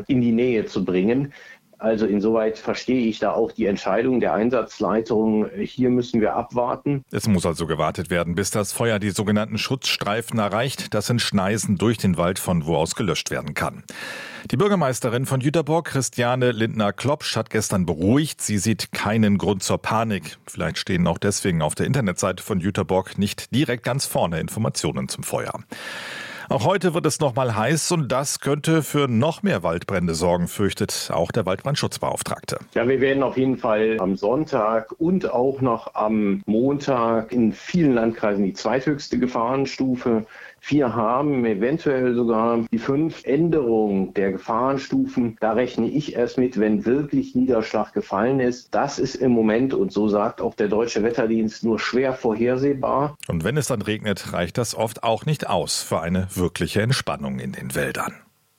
Iran in die Nähe zu bringen. Also insoweit verstehe ich da auch die Entscheidung der Einsatzleitung. Hier müssen wir abwarten. Es muss also gewartet werden, bis das Feuer die sogenannten Schutzstreifen erreicht. Das sind Schneisen durch den Wald, von wo aus gelöscht werden kann. Die Bürgermeisterin von Jüterbog, Christiane Lindner-Klopsch, hat gestern beruhigt. Sie sieht keinen Grund zur Panik. Vielleicht stehen auch deswegen auf der Internetseite von Jüterbog nicht direkt ganz vorne Informationen zum Feuer. Auch heute wird es noch mal heiß und das könnte für noch mehr Waldbrände sorgen, fürchtet auch der Waldbrandschutzbeauftragte. Ja, wir werden auf jeden Fall am Sonntag und auch noch am Montag in vielen Landkreisen die zweithöchste Gefahrenstufe 4 haben, eventuell sogar die 5. Änderung der Gefahrenstufen. Da rechne ich erst mit, wenn wirklich Niederschlag gefallen ist. Das ist im Moment, und so sagt auch der Deutsche Wetterdienst, nur schwer vorhersehbar. Und wenn es dann regnet, reicht das oft auch nicht aus für eine wirkliche Entspannung in den Wäldern.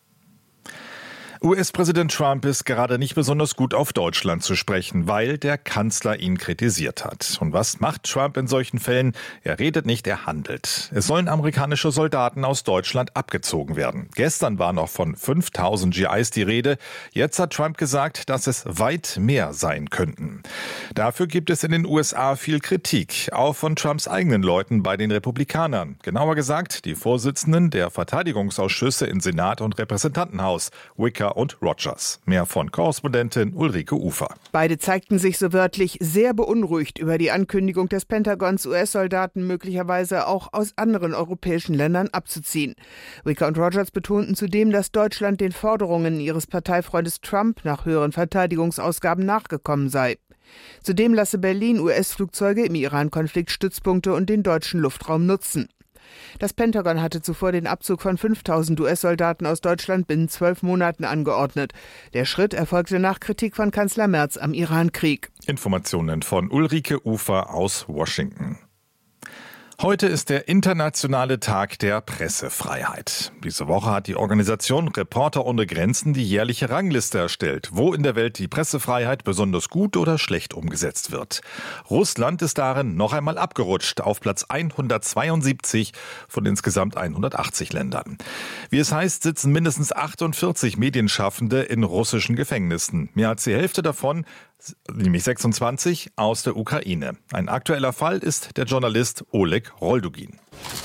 US-Präsident Trump ist gerade nicht besonders gut auf Deutschland zu sprechen, weil der Kanzler ihn kritisiert hat. Und was macht Trump in solchen Fällen? Er redet nicht, er handelt. Es sollen amerikanische Soldaten aus Deutschland abgezogen werden. Gestern war noch von 5000 GIs die Rede. Jetzt hat Trump gesagt, dass es weit mehr sein könnten. Dafür gibt es in den USA viel Kritik, auch von Trumps eigenen Leuten bei den Republikanern. Genauer gesagt, die Vorsitzenden der Verteidigungsausschüsse in Senat und Repräsentantenhaus, Wicker und Rogers. Mehr von Korrespondentin Ulrike Ufer. Beide zeigten sich so wörtlich sehr beunruhigt über die Ankündigung des Pentagons, US-Soldaten möglicherweise auch aus anderen europäischen Ländern abzuziehen. Wicker und Rogers betonten zudem, dass Deutschland den Forderungen ihres Parteifreundes Trump nach höheren Verteidigungsausgaben nachgekommen sei. Zudem lasse Berlin US-Flugzeuge im Iran-Konflikt Stützpunkte und den deutschen Luftraum nutzen. Das Pentagon hatte zuvor den Abzug von 5000 US-Soldaten aus Deutschland binnen 12 Monaten angeordnet. Der Schritt erfolgte nach Kritik von Kanzler Merz am Iran-Krieg. Informationen von Ulrike Ufer aus Washington. Heute ist der internationale Tag der Pressefreiheit. Diese Woche hat die Organisation Reporter ohne Grenzen die jährliche Rangliste erstellt, wo in der Welt die Pressefreiheit besonders gut oder schlecht umgesetzt wird. Russland ist darin noch einmal abgerutscht auf Platz 172 von insgesamt 180 Ländern. Wie es heißt, sitzen mindestens 48 Medienschaffende in russischen Gefängnissen. Mehr als die Hälfte davon, nämlich 26, aus der Ukraine. Ein aktueller Fall ist der Journalist Oleg Roldugin.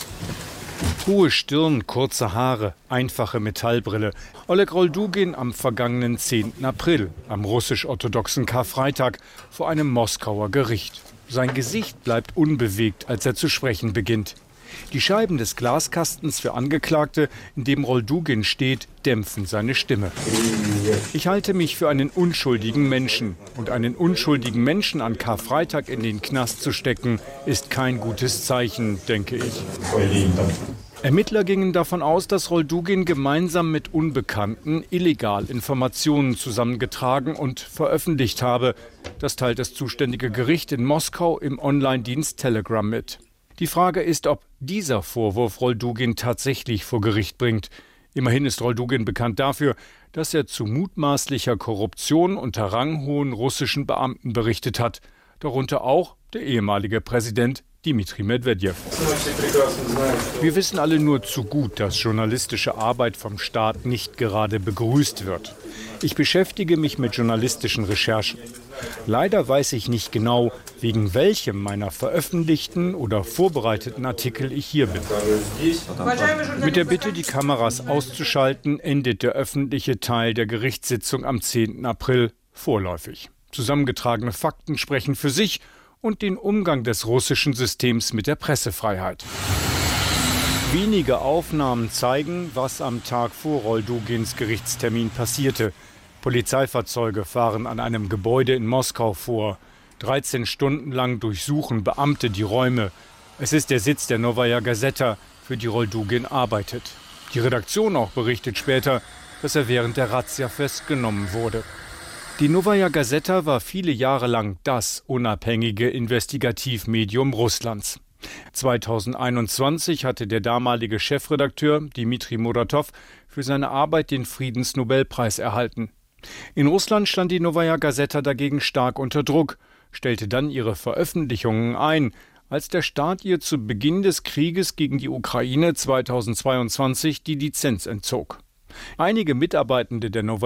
Hohe Stirn, kurze Haare, einfache Metallbrille. Oleg Roldugin am vergangenen 10. April, am russisch-orthodoxen Karfreitag, vor einem Moskauer Gericht. Sein Gesicht bleibt unbewegt, als er zu sprechen beginnt. Die Scheiben des Glaskastens für Angeklagte, in dem Roldugin steht, dämpfen seine Stimme. Ich halte mich für einen unschuldigen Menschen. Und einen unschuldigen Menschen an Karfreitag in den Knast zu stecken, ist kein gutes Zeichen, denke ich. Ermittler gingen davon aus, dass Roldugin gemeinsam mit Unbekannten illegal Informationen zusammengetragen und veröffentlicht habe. Das teilt das zuständige Gericht in Moskau im Online-Dienst Telegram mit. Die Frage ist, ob dieser Vorwurf Roldugin tatsächlich vor Gericht bringt. Immerhin ist Roldugin bekannt dafür, dass er zu mutmaßlicher Korruption unter ranghohen russischen Beamten berichtet hat. Darunter auch der ehemalige Präsident Dmitri Medvedev. Wir wissen alle nur zu gut, dass journalistische Arbeit vom Staat nicht gerade begrüßt wird. Ich beschäftige mich mit journalistischen Recherchen. Leider weiß ich nicht genau, wegen welchem meiner veröffentlichten oder vorbereiteten Artikel ich hier bin. Mit der Bitte, die Kameras auszuschalten, endet der öffentliche Teil der Gerichtssitzung am 10. April vorläufig. Zusammengetragene Fakten sprechen für sich und den Umgang des russischen Systems mit der Pressefreiheit. Wenige Aufnahmen zeigen, was am Tag vor Roldugins Gerichtstermin passierte. Polizeifahrzeuge fahren an einem Gebäude in Moskau vor. 13 Stunden lang durchsuchen Beamte die Räume. Es ist der Sitz der Novaya Gazeta, für die Roldugin arbeitet. Die Redaktion auch berichtet später, dass er während der Razzia festgenommen wurde. Die Novaya Gazeta war viele Jahre lang das unabhängige Investigativmedium Russlands. 2021 hatte der damalige Chefredakteur Dmitri Muratov für seine Arbeit den Friedensnobelpreis erhalten. In Russland stand die Novaya Gazeta dagegen stark unter Druck, stellte dann ihre Veröffentlichungen ein, als der Staat ihr zu Beginn des Krieges gegen die Ukraine 2022 die Lizenz entzog. Einige Mitarbeitende der Novaya